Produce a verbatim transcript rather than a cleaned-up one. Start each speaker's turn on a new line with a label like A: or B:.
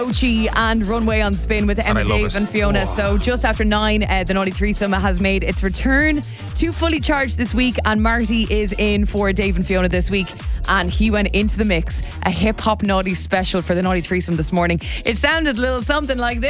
A: Ochi and Runway on Spin with Emma,
B: And I love
A: Dave
B: it.
A: and Fiona.
B: Oh.
A: So just after nine, uh, the Naughty Threesome has made its return to Fully Charged this week, and Marty is in for Dave and Fiona this week, and he went into the mix, a hip hop naughty special for the Naughty Threesome this morning. It sounded a little something like this.